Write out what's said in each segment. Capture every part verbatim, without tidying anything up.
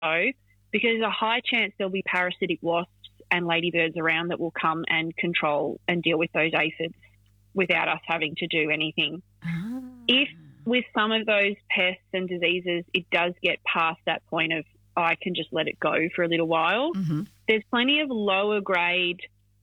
because there's a high chance there'll be parasitic wasps and ladybirds around that will come and control and deal with those aphids without us having to do anything. Ah. If with some of those pests and diseases it does get past that point of, oh, I can just let it go for a little while, Mm-hmm. there's plenty of lower grade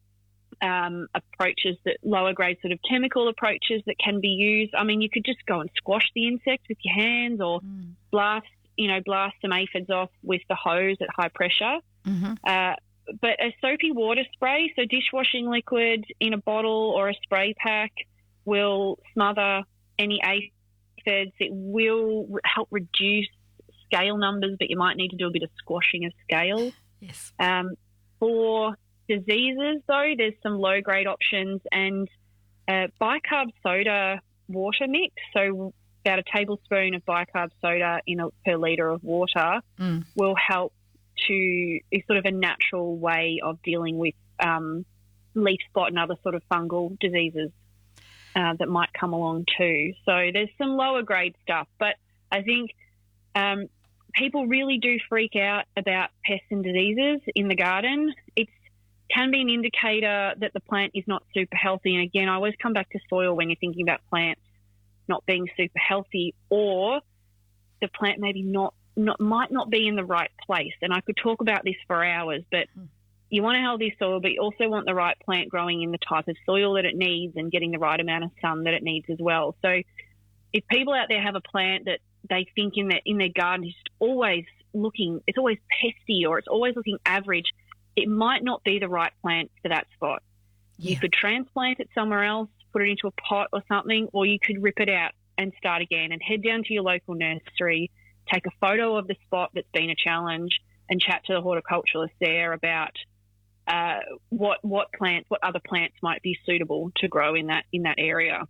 um, approaches, that lower grade sort of chemical approaches that can be used. I mean, you could just go and squash the insect with your hands or Mm. blast, you know, blast some aphids off with the hose at high pressure. Mm-hmm. Uh, but a soapy water spray, so dishwashing liquid in a bottle or a spray pack, will smother any aphids. It will re- help reduce scale numbers, but you might need to do a bit of squashing of scales. Yes. Um, for diseases, though, there's some low-grade options, and uh, bicarb soda water mix, so about a tablespoon of bicarb soda in a, per litre of water Mm. will help to, is sort of a natural way of dealing with um, leaf spot and other sort of fungal diseases uh, that might come along too. So there's some lower-grade stuff, but I think um, people really do freak out about pests and diseases in the garden. It can be an indicator that the plant is not super healthy. And again, I always come back to soil when you're thinking about plants not being super healthy, or the plant maybe not, not might not be in the right place. And I could talk about this for hours, but you want a healthy soil, but you also want the right plant growing in the type of soil that it needs and getting the right amount of sun that it needs as well. So if people out there have a plant that they think in their, in their garden is just always looking, it's always pesty or it's always looking average, it might not be the right plant for that spot. Yeah. You could transplant it somewhere else, put it into a pot or something, or you could rip it out and start again and head down to your local nursery, take a photo of the spot that's been a challenge and chat to the horticulturalist there about uh, what what plants, what other plants might be suitable to grow in that in that area.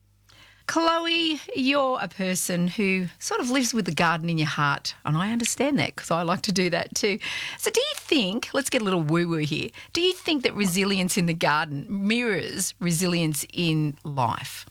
Chloe, you're a person who sort of lives with the garden in your heart, and I understand that because I like to do that too. So do you think, let's get a little woo-woo here, do you think that resilience in the garden mirrors resilience in life?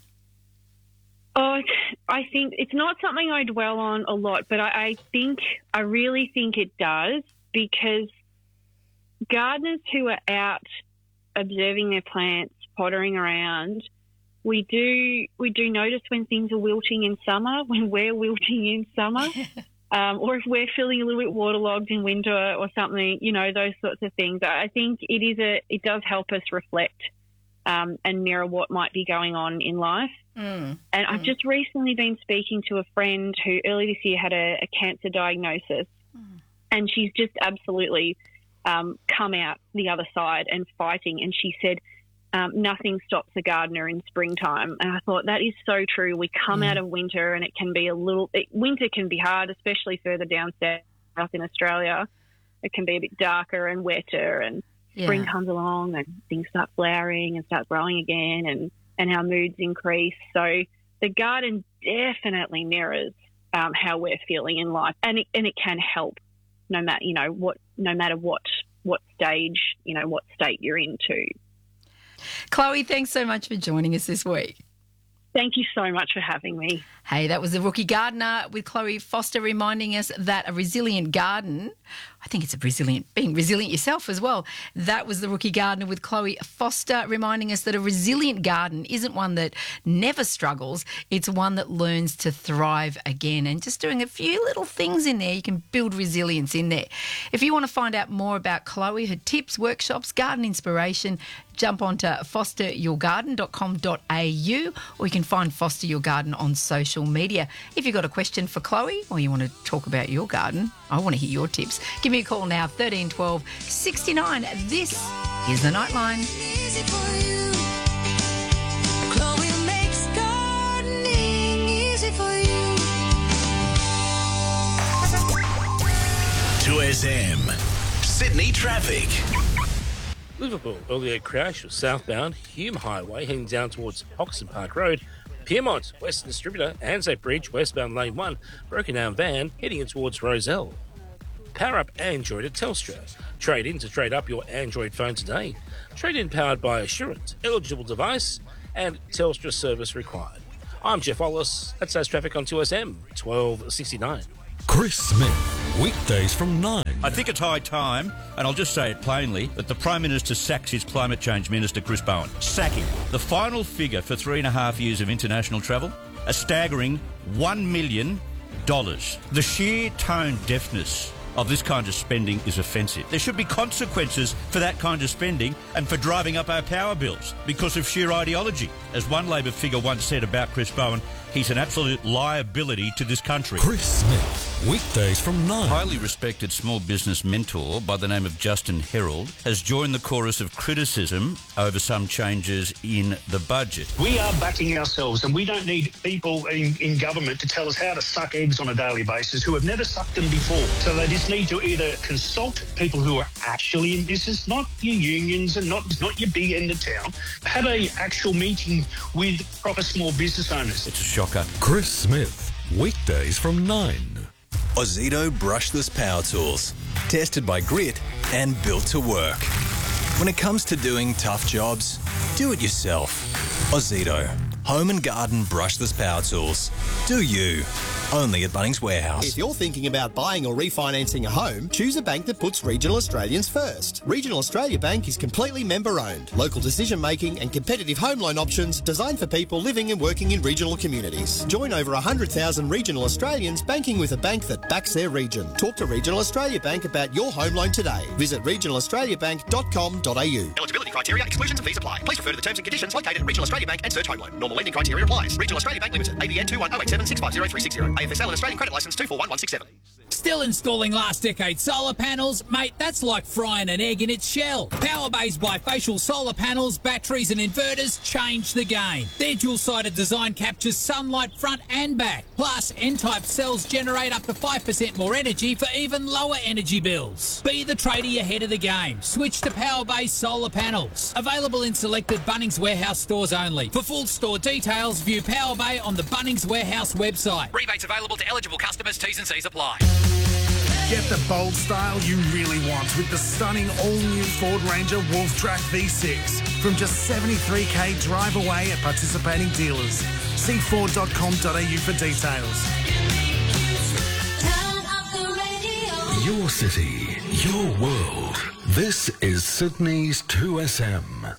Oh, I think it's not something I dwell on a lot, but I, I think, I really think it does, because gardeners who are out observing their plants, pottering around, we do we do notice when things are wilting in summer, when we're wilting in summer, um, or if we're feeling a little bit waterlogged in winter or something, you know, those sorts of things. I think it is a it does help us reflect um, and mirror what might be going on in life. Mm. And I've just recently been speaking to a friend who early this year had a, a cancer diagnosis, Mm. and she's just absolutely um, come out the other side and fighting. And she said, Um, nothing stops a gardener in springtime. And I thought that is so true. We come Mm. out of winter and it can be a little, it, winter can be hard, especially further down south in Australia. It can be a bit darker and wetter, and Yeah. spring comes along and things start flowering and start growing again, and, and our moods increase. So the garden definitely mirrors um, how we're feeling in life, and it, and it can help no matter, you know, what, no matter what, what stage, you know, what state you're in too. Chloe, thanks so much for joining us this week. Thank you so much for having me. Hey, that was the Rookie Gardener with Chloe Foster, reminding us that a resilient garden, I think it's a resilient, being resilient yourself as well. That was the Rookie Gardener with Chloe Foster, reminding us that a resilient garden isn't one that never struggles. It's one that learns to thrive again. And just doing a few little things in there, you can build resilience in there. If you want to find out more about Chloe, her tips, workshops, garden inspiration, jump onto foster your garden dot com dot a u, or you can find Foster Your Garden on social media. If you've got a question for Chloe or you want to talk about your garden, I want to hear your tips. Give me a call now, thirteen twelve sixty-nine. This is The Nightline. Easy for you. Chloe makes gardening easy for you. two S M. Sydney traffic. Liverpool, earlier crash was southbound Hume Highway heading down towards Hoxton Park Road. Piermont, Western Distributor, Anzac Bridge, westbound lane one, broken down van heading in towards Roselle. Power up Android at Telstra. Trade in to trade up your Android phone today. Trade in powered by Assurant, eligible device, and Telstra service required. I'm Jeff Wallace. That's today's traffic on two S M twelve sixty-nine. Chris Smith. weekdays from nine. I think it's high time, and I'll just say it plainly, that the Prime Minister sacks his Climate Change Minister, Chris Bowen. Sack him. The final figure for three and a half years of international travel, a staggering one million dollars. The sheer tone deafness of this kind of spending is offensive. There should be consequences for that kind of spending and for driving up our power bills because of sheer ideology. As one Labor figure once said about Chris Bowen, he's an absolute liability to this country. Chris Smith, weekdays from nine. Highly respected small business mentor by the name of Justin Herald has joined the chorus of criticism over some changes in the budget. We are backing ourselves, and we don't need people in, in government to tell us how to suck eggs on a daily basis who have never sucked them before. So they just need to either consult people who are actually in business, not your unions and not, not your big end of town, have a actual meeting with proper small business owners. It's a shocker. Chris Smith, weekdays from nine. Ozito brushless power tools. Tested by Grit and built to work. When it comes to doing tough jobs, do it yourself. Ozito. Home and garden brushless power tools. Do you. Only at Bunnings Warehouse. If you're thinking about buying or refinancing a home, choose a bank that puts Regional Australians first. Regional Australia Bank is completely member-owned. Local decision-making and competitive home loan options designed for people living and working in regional communities. Join over one hundred thousand regional Australians banking with a bank that backs their region. Talk to Regional Australia Bank about your home loan today. Visit regional australia bank dot com dot a u. Eligibility criteria, exclusions and fees apply. Please refer to the terms and conditions located at Regional Australia Bank and search home loan. Normal lending criteria applies. Regional Australia Bank Limited, A B N two one zero eight seven six five zero three six zero. A F S L and Australian Credit Licence two four one one six seven. Still installing last decade solar panels? Mate, that's like frying an egg in its shell. Powerbay's bifacial solar panels, batteries and inverters change the game. Their dual-sided design captures sunlight front and back. Plus, N-type cells generate up to five percent more energy for even lower energy bills. Be the tradie ahead of the game. Switch to Powerbay solar panels. Available in selected Bunnings Warehouse stores only. For full store details, view Powerbay on the Bunnings Warehouse website. Rebates available to eligible customers. T's and C's apply. Get the bold style you really want with the stunning all-new Ford Ranger Wolf Track V six from just seventy-three k drive away at participating dealers. See ford dot com dot a u for details. Your city, your world. This is Sydney's two S M.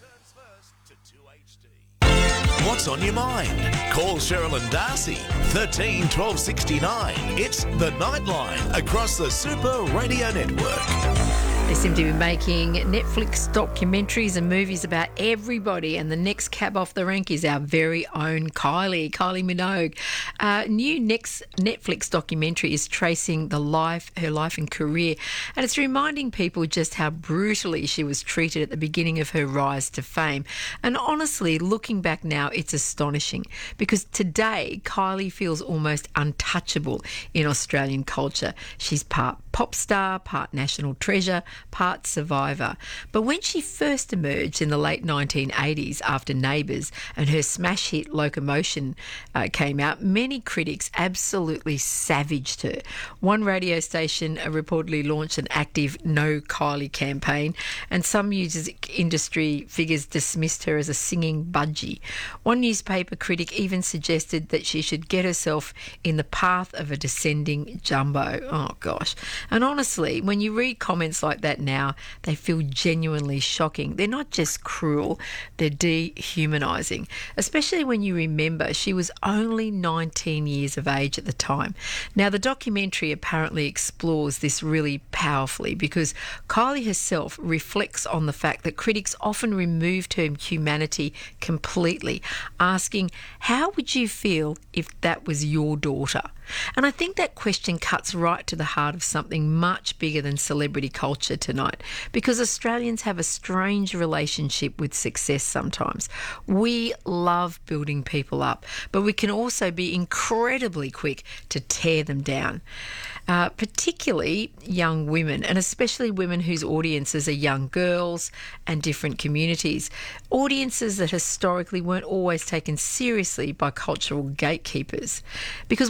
What's on your mind? Call Cheryl and Darcy, thirteen twelve sixty-nine. It's The Nightline across the Super Radio Network. They seem to be making Netflix documentaries and movies about everybody, and the next cab off the rank is our very own Kylie, Kylie Minogue. Uh, new next Netflix documentary is tracing the life, her life and career, and it's reminding people just how brutally she was treated at the beginning of her rise to fame. And honestly, looking back now, it's astonishing because today Kylie feels almost untouchable in Australian culture. She's part pop star, part national treasure, part survivor. But when she first emerged in the late nineteen eighties after Neighbours and her smash hit Locomotion uh, came out, many critics absolutely savaged her. One radio station uh, reportedly launched an active No Kylie campaign, and some music industry figures dismissed her as a singing budgie. One newspaper critic even suggested that she should get herself in the path of a descending jumbo. Oh gosh. And honestly, when you read comments like that now, they feel genuinely shocking. They're not just cruel, they're dehumanising, especially when you remember she was only nineteen years of age at the time. Now, the documentary apparently explores this really powerfully because Kylie herself reflects on the fact that critics often removed her humanity completely, asking, how would you feel if that was your daughter? And I think that question cuts right to the heart of something much bigger than celebrity culture tonight, because Australians have a strange relationship with success sometimes. We love building people up, but we can also be incredibly quick to tear them down. Uh, particularly young women, and especially women whose audiences are young girls and different communities. Audiences that historically weren't always taken seriously by cultural gatekeepers. Because what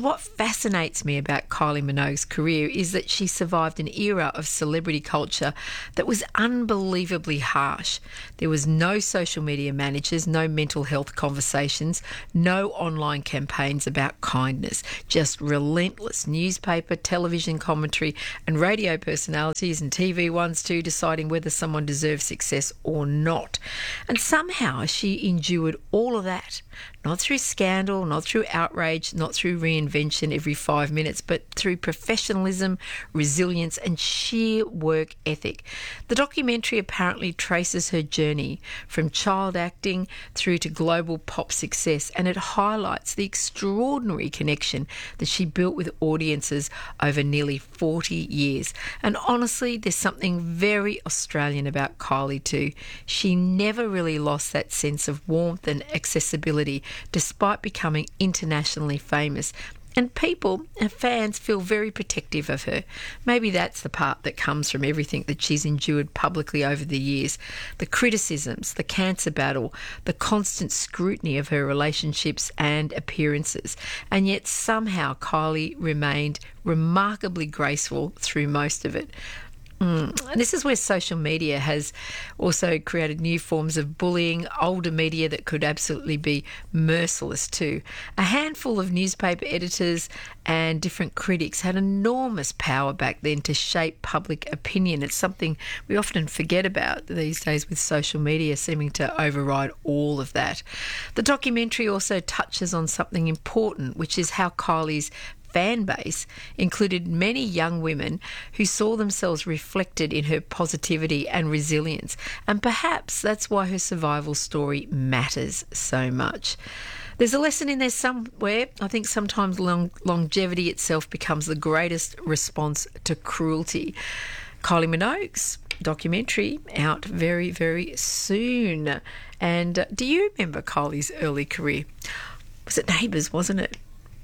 fascinates me about Kylie Minogue's career is that she survived an era of celebrity culture that was unbelievably harsh. There was no social media managers, no mental health conversations, no online campaigns about kindness, just relentless newspaper, television commentary and radio personalities, and T V ones too, deciding whether someone deserves success or not. And somehow she endured all of that, not through scandal, not through outrage, not through reinvention every five minutes, but through professionalism, resilience and sheer work ethic. The documentary apparently traces her journey from child acting through to global pop success, and it highlights the extraordinary connection that she built with audiences over nearly forty years. And honestly, there's something very Australian about Kylie too. She never really lost that sense of warmth and accessibility despite becoming internationally famous. And people and fans feel very protective of her. Maybe that's the part that comes from everything that she's endured publicly over the years. The criticisms, the cancer battle, the constant scrutiny of her relationships and appearances. And yet somehow Kylie remained remarkably graceful through most of it. Mm. And this is where social media has also created new forms of bullying, older media that could absolutely be merciless too. A handful of newspaper editors and different critics had enormous power back then to shape public opinion. It's something we often forget about these days with social media seeming to override all of that. The documentary also touches on something important, which is how Kylie's fan base included many young women who saw themselves reflected in her positivity and resilience. And perhaps that's why her survival story matters so much. There's a lesson in there somewhere. I think sometimes long, longevity itself becomes the greatest response to cruelty. Kylie Minogue's documentary out very, very soon. And uh, do you remember Kylie's early career? Was it Neighbours, wasn't it?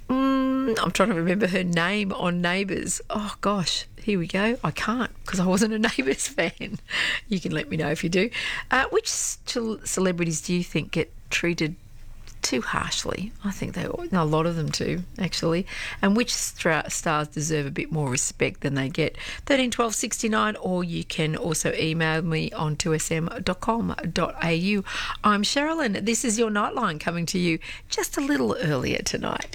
Mm, I'm trying to remember her name on Neighbours. Oh, gosh, here we go. I can't because I wasn't a Neighbours fan. You can let me know if you do. Uh, which celebrities do you think get treated too harshly? I think they no, a lot of them do, actually. And which stra- stars deserve a bit more respect than they get? thirteen twelve sixty-nine, or you can also email me on two s m dot com dot a u. I'm Sherilyn. This is your Nightline coming to you just a little earlier tonight.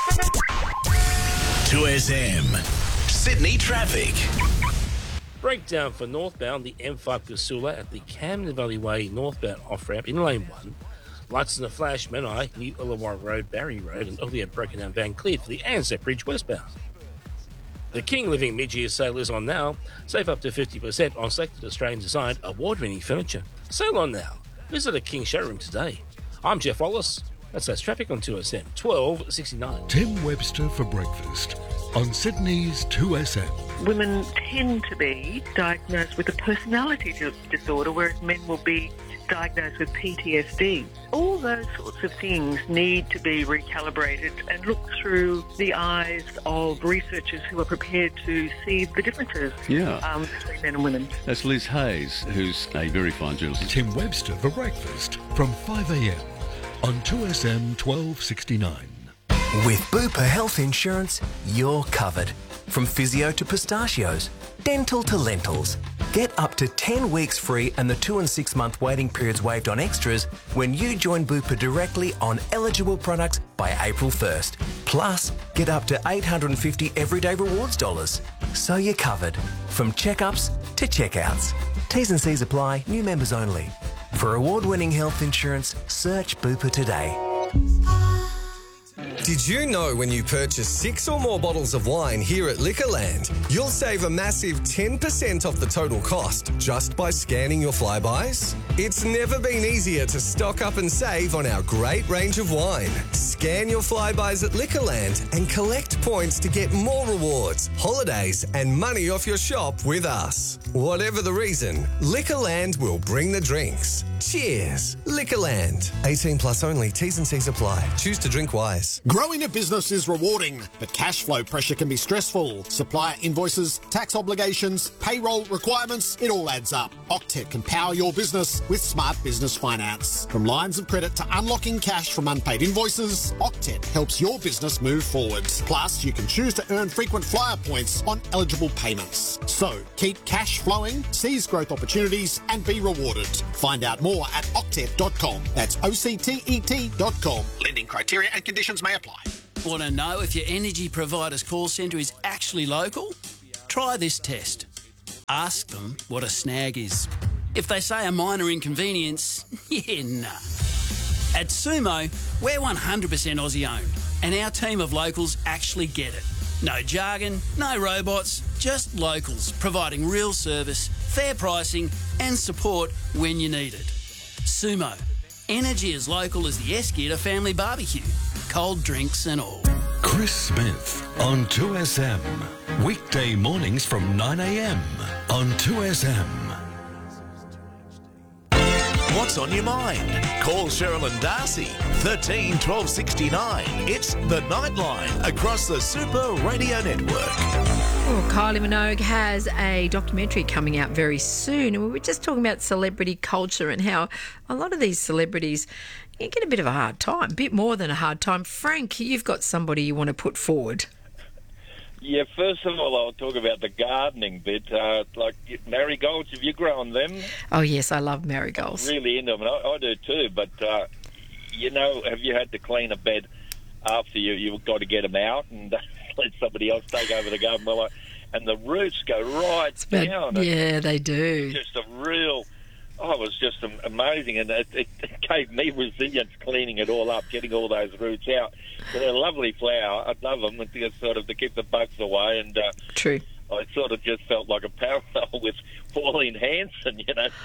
two S M Sydney traffic. Breakdown for northbound, the M five Casula at the Camden Valley Way northbound off-ramp in lane one. Lights in the flash, Menai, New Illawarra Road, Barry Road, and earlier broken down van cleared for the Anzac Bridge westbound. The King Living mid-year sale is on now. Save up to fifty percent on selected Australian designed award-winning furniture. Sale on now. Visit a King showroom today. I'm Jeff Wallace. That's that's traffic on two S M, twelve sixty-nine. Tim Webster for breakfast on Sydney's two S M. Women tend to be diagnosed with a personality disorder, whereas men will be diagnosed with P T S D. All those sorts of things need to be recalibrated and looked through the eyes of researchers who are prepared to see the differences Yeah. um, between men and women. That's Liz Hayes, who's a very fine journalist. Tim Webster for breakfast from five a m on two S M twelve sixty-nine. With Bupa Health Insurance, you're covered. From physio to pistachios, dental to lentils. Get up to ten weeks free and the two and six month waiting periods waived on extras when you join Bupa directly on eligible products by April first. Plus, get up to eight hundred fifty everyday rewards dollars. So you're covered. From checkups to checkouts. T's and C's apply, new members only. For award-winning health insurance, search Bupa today. Did you know when you purchase six or more bottles of wine here at Liquorland, you'll save a massive ten percent off the total cost just by scanning your flybys? It's never been easier to stock up and save on our great range of wine. Scan your flybys at Liquorland and collect points to get more rewards, holidays and money off your shop with us. Whatever the reason, Liquorland will bring the drinks. Cheers. Liquorland. eighteen plus only. T's and C's apply. Choose to drink wise. Growing a business is rewarding, but cash flow pressure can be stressful. Supplier invoices, tax obligations, payroll requirements, it all adds up. Octet can power your business with smart business finance. From lines of credit to unlocking cash from unpaid invoices, Octet helps your business move forward. Plus, you can choose to earn frequent flyer points on eligible payments. So, keep cash flowing, seize growth opportunities, and be rewarded. Find out more at octet dot com. That's O C T E T dot com. Lending criteria and conditions may apply. Want to know if your energy provider's call centre is actually local? Try this test. Ask them what a snag is. If they say a minor inconvenience, yeah, nah. At Sumo, we're one hundred percent Aussie owned, and our team of locals actually get it. No jargon, no robots, just locals providing real service, fair pricing and support when you need it. Sumo, energy as local as the Eskia family barbecue, cold drinks and all. Chris Smith on two S M. Weekday mornings from nine a m on two S M. What's on your mind? Call Cheryl and Darcy, thirteen twelve sixty-nine. It's the Nightline across the Super Radio Network. Well, Kylie Minogue has a documentary coming out very soon, and we were just talking about celebrity culture and how a lot of these celebrities you get a bit of a hard time, a bit more than a hard time. Frank, you've got somebody you want to put forward. Yeah, first of all, I'll talk about the gardening bit. Uh, like marigolds, have you grown them? Oh, yes, I love marigolds. I'm really into them, and I, I do too. But, uh, you know, have you had to clean a bed after you, you've got to get them out and let somebody else take over the garden? Well, and the roots go right It's about- down. yeah, they do. It's just a real... Oh, it was just am- amazing, and it, it gave me resilience cleaning it all up, getting all those roots out. So they're a lovely flower. I love them, and to sort of to keep the bugs away. And uh, True. I sort of just felt like a parallel with Pauline Hanson, you know.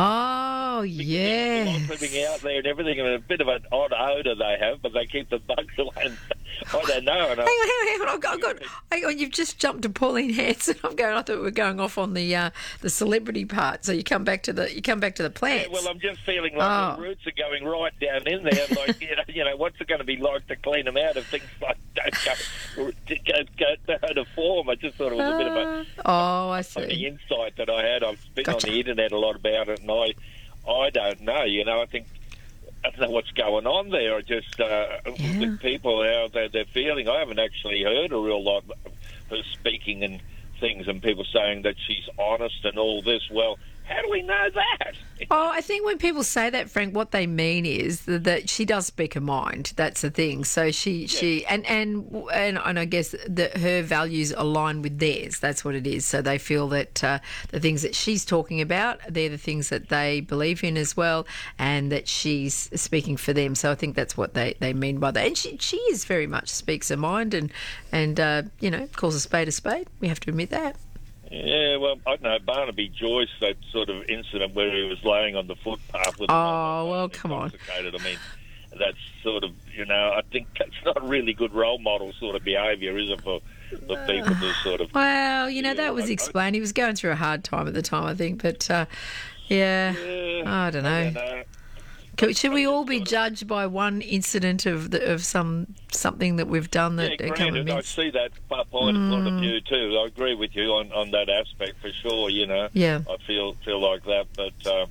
Oh, yeah. Living out there and everything, and a bit of an odd odour they have, but they keep the bugs away. And I don't know. And Hang on, hang on, hang on. I've got, I've got, hang on, you've just jumped to Pauline Hanson. I'm going. I thought we were going off on the uh, the celebrity part. So you come back to the you come back to the plants. Yeah, well, I'm just feeling like Oh. the roots are going right down in there. Like, you know, you know, what's it going to be like to clean them out if things like don't go, go, go, go to form? I just thought it was a bit of a Oh, I see. the insight that I had. I've been Gotcha. on the internet a lot about it, and I, I don't know. You know, I think I don't know what's going on there. I just uh, with people how they're, they're feeling. I haven't actually heard a real lot of her speaking and things, and people saying that she's honest and all this. Well, how do we know that? Oh, I think when people say that, Frank, what they mean is that, that she does speak her mind. That's the thing. So she, she and, and and and I guess that her values align with theirs. That's what it is. So they feel that uh, the things that she's talking about, they're the things that they believe in as well, and that she's speaking for them. So I think that's what they, they mean by that. And she she is very much speaks her mind and and uh, you know, calls a spade a spade. We have to admit that. Yeah, well, I don't know, Barnaby Joyce, that sort of incident where he was laying on the footpath with Oh well, come on. intoxicated. I mean, that's sort of, you know, I think that's not really good role model sort of behaviour, is it, for, for people to sort of... Well, you know, that was explained. He was going through a hard time at the time, I think. But, uh, yeah, I don't know. I don't know. Can- Should we all be judged by one incident of the, of some something that we've done that Yeah, uh, come granted, I amiss? see that point, point Mm. of view too. I agree with you on, on that aspect for sure, you know. Yeah. I feel feel like that. But uh,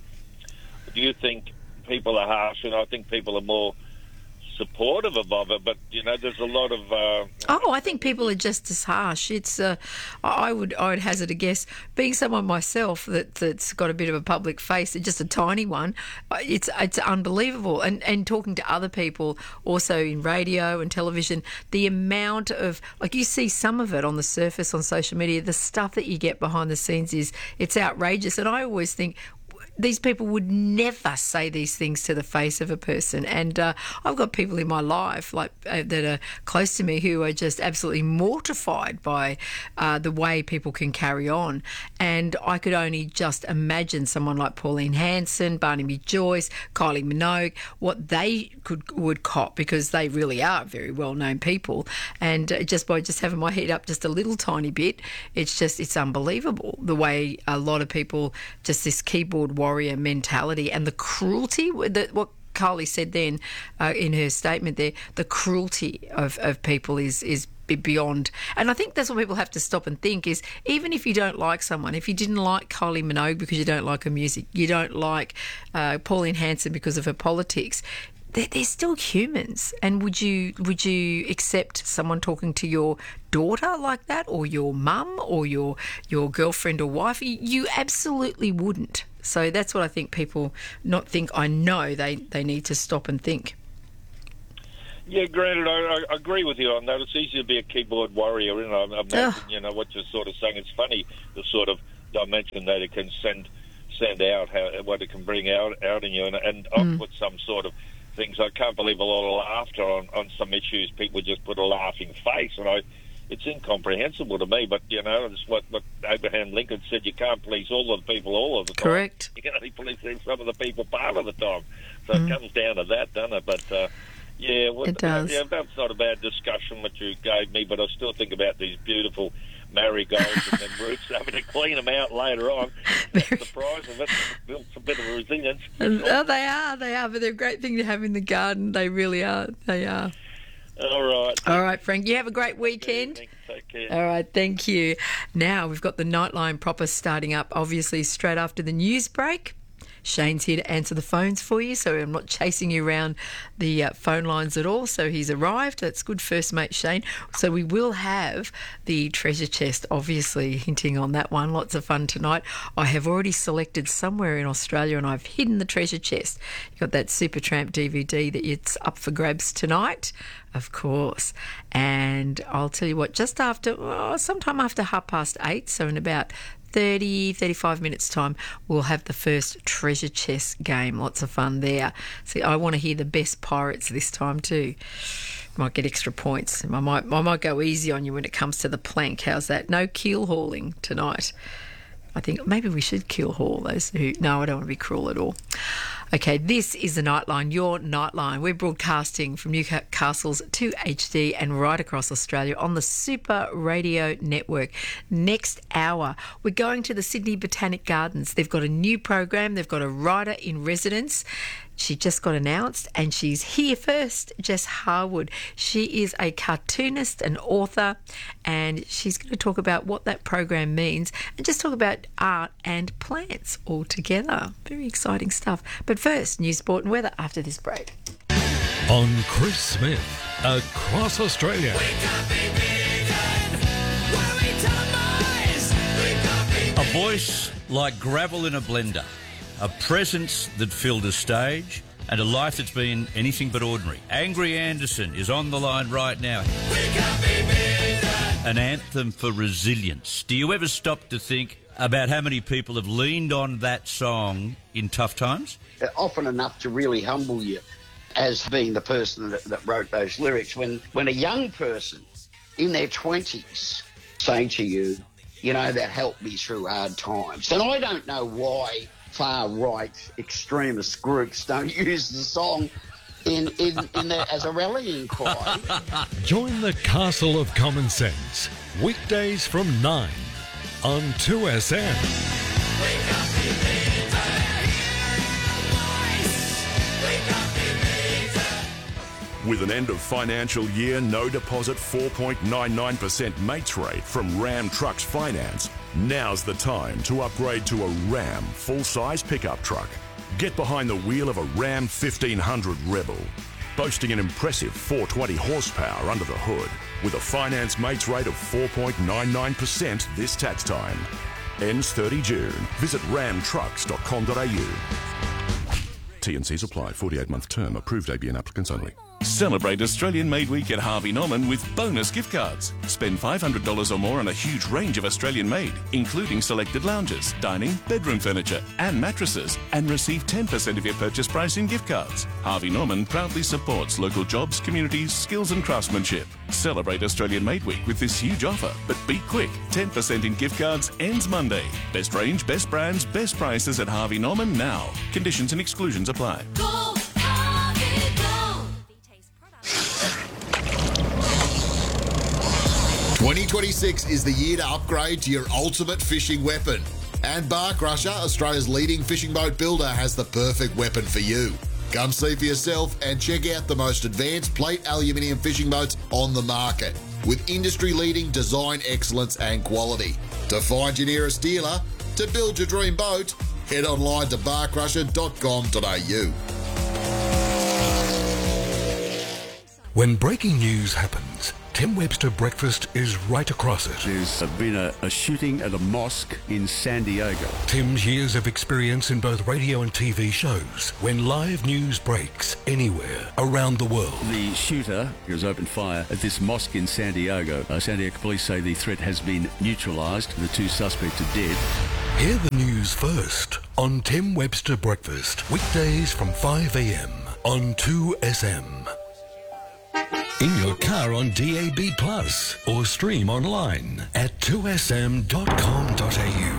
do you think people are harsh? And I think people are more supportive of it, but, you know, there's a lot of... Uh, Oh, I think people are just as harsh. It's uh, I would I would hazard a guess. Being someone myself that that's got a bit of a public face, just a tiny one, uh, it's it's unbelievable. And and talking to other people, also in radio and television, the amount of, like, you see some of it on the surface on social media. The stuff that you get behind the scenes is it's outrageous. And I always think, these people would never say these things to the face of a person. And uh, I've got people in my life like uh, that are close to me who are just absolutely mortified by uh, the way people can carry on. And I could only just imagine someone like Pauline Hanson, Barnaby Joyce, Kylie Minogue, what they could would cop, because they really are very well-known people. And uh, just by just having my head up just a little tiny bit, it's just, it's unbelievable the way a lot of people, just this keyboard warrior mentality and the cruelty that what Carly said then uh, in her statement there, the cruelty of, of people is is beyond. And I think that's what people have to stop and think is, even if you don't like someone, if you didn't like Kylie Minogue because you don't like her music, you don't like uh, Pauline Hanson because of her politics, they're, they're still humans. And would you would you accept someone talking to your daughter like that, or your mum, or your your girlfriend or wife? You absolutely wouldn't. So that's what I think people not think. I know they, they need to stop and think. Yeah, granted, I, I agree with you on that. It's easy to be a keyboard warrior, and I imagine, Ugh. you know, what you're sort of saying. It's funny, the sort of dimension that it can send send out, how, what it can bring out, out in you, and, and Mm. off with some sort of things. I can't believe a lot of laughter on, on some issues. People just put a laughing face, and I, it's incomprehensible to me. But, you know, it's what, what Abraham Lincoln said, you can't please all of the people all of the time. Correct. You can only please some of the people part of the time. So Mm. it comes down to that, doesn't it? But... Uh, Yeah, well, It does. Yeah, that's not a bad discussion what you gave me, but I still think about these beautiful marigolds and then roots, having to clean them out later on. That's the price of it. Built a bit of resilience. Oh, they are, they are, but they're a great thing to have in the garden. They really are. They are. All right. All right, Frank. You have a great weekend. Take care. All right, thank you. Now we've got the Nightline proper starting up, obviously straight after the news break. Shane's here to answer the phones for you, so I'm not chasing you around the uh, phone lines at all. So he's arrived. That's good, first mate Shane. So we will have the treasure chest, obviously hinting on that one. Lots of fun tonight. I have already selected somewhere in Australia and I've hidden the treasure chest. You've got that Supertramp D V D that it's up for grabs tonight, of course. And I'll tell you what, just after, oh, sometime after half past eight, so in about thirty, thirty-five minutes time, we'll have the first treasure chest game. Lots of fun there. See, I want to hear the best pirates this time too. Might get extra points. I might, I might go easy on you when it comes to the plank. How's that? No keel hauling tonight. I think maybe we should keel haul those who... No, I don't want to be cruel at all. Okay, this is the Nightline, your Nightline. We're broadcasting from Newcastle's two H D and right across Australia on the Super Radio Network. Next hour, we're going to the Sydney Botanic Gardens. They've got a new program. They've got a writer in residence. She just got announced and she's here first, Jess Harwood. She is a cartoonist, an author, and she's going to talk about what that program means and just talk about art and plants all together. Very exciting stuff. But first, news, sport and weather after this break. On Chris Smith, across Australia. A voice like gravel in a blender. A presence that filled a stage, and a life that's been anything but ordinary. Angry Anderson is on the line right now. An anthem for resilience. Do you ever stop to think about how many people have leaned on that song in tough times? Often enough to really humble you as being the person that, that wrote those lyrics. When, when a young person in their twenties saying to you, you know, that helped me through hard times. And I don't know why far-right extremist groups don't use the song in, in, in the, as a rallying cry. Join the Castle of Common Sense, weekdays from nine on two S M. With an end of financial year, no deposit four point nine nine percent mates rate from Ram Trucks Finance, now's the time to upgrade to a Ram full-size pickup truck. Get behind the wheel of a Ram fifteen hundred Rebel, boasting an impressive four hundred twenty horsepower under the hood, with a finance mates rate of four point nine nine percent this tax time. Ends thirty June. Visit ram trucks dot com dot a u. T and Cs apply. forty-eight month term. Approved A B N applicants only. Celebrate Australian Made Week at Harvey Norman with bonus gift cards. Spend five hundred dollars or more on a huge range of Australian made, including selected lounges, dining, bedroom furniture and mattresses, and receive ten percent of your purchase price in gift cards. Harvey Norman proudly supports local jobs, communities, skills and craftsmanship. Celebrate Australian Made Week with this huge offer, but be quick. ten percent in gift cards ends Monday. Best range, best brands, best prices at Harvey Norman now. Conditions and exclusions apply. Go, Harvey, go. twenty twenty-six is the year to upgrade to your ultimate fishing weapon. And Bar Crusher, Australia's leading fishing boat builder, has the perfect weapon for you. Come see for yourself and check out the most advanced plate aluminium fishing boats on the market with industry-leading design excellence and quality. To find your nearest dealer, to build your dream boat, head online to bar crusher dot com dot a u. When breaking news happens, Tim Webster Breakfast is right across it. There's been a, a shooting at a mosque in San Diego. Tim's years of experience in both radio and T V shows when live news breaks anywhere around the world. The shooter has opened fire at this mosque in San Diego. Uh, San Diego police say the threat has been neutralised. The two suspects are dead. Hear the news first on Tim Webster Breakfast. Weekdays from five a.m. on two S M. In your car on D A B Plus or stream online at two s m dot com dot a u.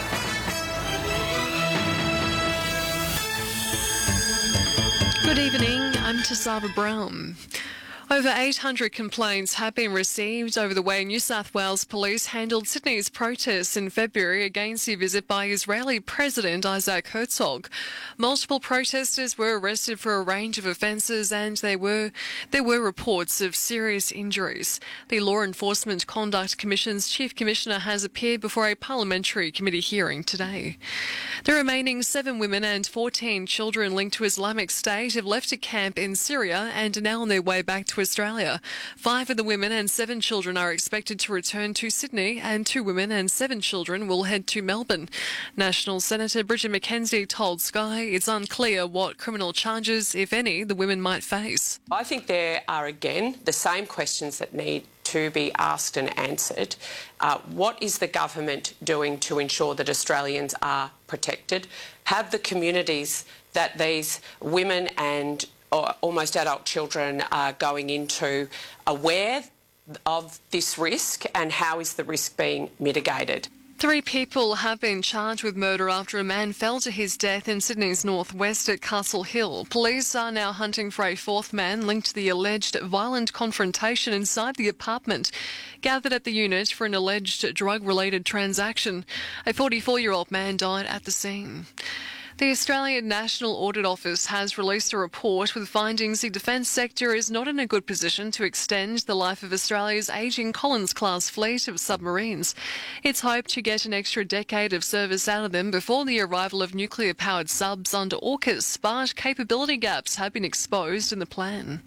Good evening, I'm Tasava Brown. Over eight hundred complaints have been received over the way New South Wales Police handled Sydney's protests in February against the visit by Israeli President Isaac Herzog. Multiple protesters were arrested for a range of offences and there were, there were reports of serious injuries. The Law Enforcement Conduct Commission's Chief Commissioner has appeared before a parliamentary committee hearing today. The remaining seven women and fourteen children linked to Islamic State have left a camp in Syria and are now on their way back to Australia. Five of the women and seven children are expected to return to Sydney and two women and seven children will head to Melbourne. National Senator Bridget McKenzie told Sky it's unclear what criminal charges, if any, the women might face. I think there are, again, the same questions that need to be asked and answered. Uh, what is the government doing to ensure that Australians are protected? Have the communities that these women and or almost adult children are going into aware of this risk, and how is the risk being mitigated? Three people have been charged with murder after a man fell to his death in Sydney's northwest at Castle Hill. Police are now hunting for a fourth man linked to the alleged violent confrontation inside the apartment gathered at the unit for an alleged drug-related transaction. A forty-four-year-old man died at the scene. The Australian National Audit Office has released a report with findings the defence sector is not in a good position to extend the life of Australia's ageing Collins-class fleet of submarines. It's hoped to get an extra decade of service out of them before the arrival of nuclear-powered subs under AUKUS, but capability gaps have been exposed in the plan.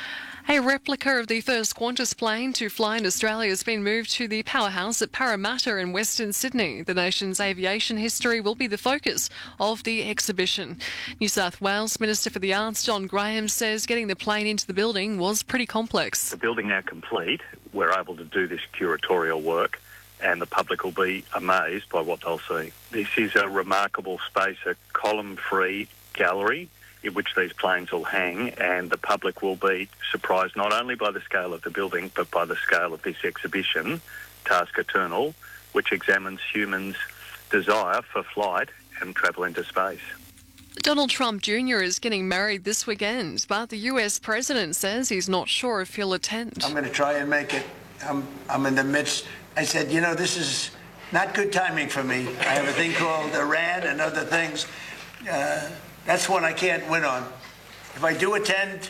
A replica of the first Qantas plane to fly in Australia has been moved to the powerhouse at Parramatta in Western Sydney. The nation's aviation history will be the focus of the exhibition. New South Wales Minister for the Arts, John Graham, says getting the plane into the building was pretty complex. The building now complete, we're able to do this curatorial work and the public will be amazed by what they'll see. This is a remarkable space, a column-free gallery in which these planes will hang, and the public will be surprised not only by the scale of the building but by the scale of this exhibition, Task Eternal, which examines humans' desire for flight and travel into space. Donald Trump Junior is getting married this weekend, but the U S president says he's not sure if he'll attend. I'm going to try and make it. I'm, I'm in the midst. I said, you know, this is not good timing for me. I have a thing called Iran and other things. Uh, That's one I can't win on. If I do attend,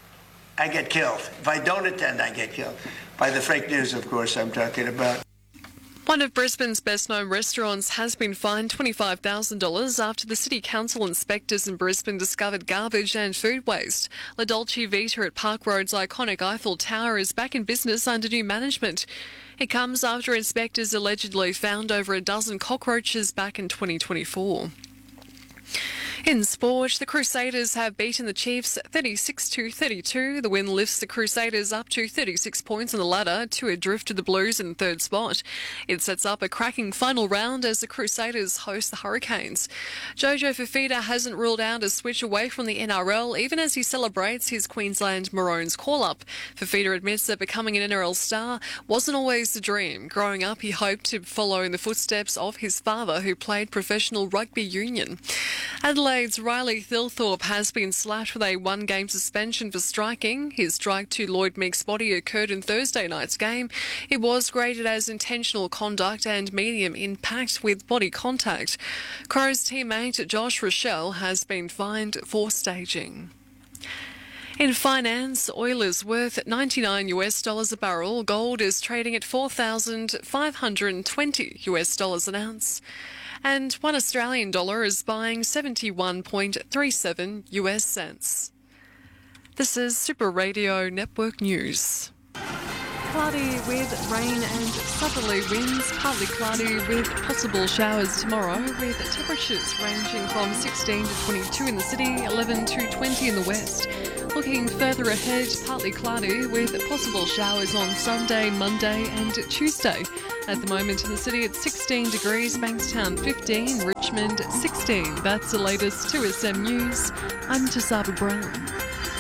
I get killed. If I don't attend, I get killed. By the fake news, of course, I'm talking about. One of Brisbane's best-known restaurants has been fined twenty-five thousand dollars after the City Council inspectors in Brisbane discovered garbage and food waste. La Dolce Vita at Park Road's iconic Eiffel Tower is back in business under new management. It comes after inspectors allegedly found over a dozen cockroaches back in twenty twenty-four. In sport, the Crusaders have beaten the Chiefs thirty-six to thirty-two. The win lifts the Crusaders up to thirty-six points on the ladder, two adrift to the Blues in third spot. It sets up a cracking final round as the Crusaders host the Hurricanes. Jojo Fifita hasn't ruled out a switch away from the N R L, even as he celebrates his Queensland Maroons call-up. Fifita admits that becoming an N R L star wasn't always the dream. Growing up, he hoped to follow in the footsteps of his father, who played professional rugby union. Adelaide Adelaide's Riley Thilthorpe has been slapped with a one-game suspension for striking. His strike to Lloyd Meeks' body occurred in Thursday night's game. It was graded as intentional conduct and medium impact with body contact. Crows teammate Josh Rochelle has been fined for staging. In finance, oil is worth ninety-nine US dollars a barrel. Gold is trading at four thousand five hundred twenty US dollars an ounce. And one Australian dollar is buying seventy-one point three seven US cents. This is Super Radio Network News. Cloudy with rain and southerly winds, partly cloudy with possible showers tomorrow, with temperatures ranging from sixteen to twenty-two in the city, eleven to twenty in the west. Looking further ahead, partly cloudy with possible showers on Sunday, Monday and Tuesday. At the moment in the city it's sixteen degrees, Bankstown fifteen, Richmond sixteen. That's the latest two S M News. I'm Tasaba Brown.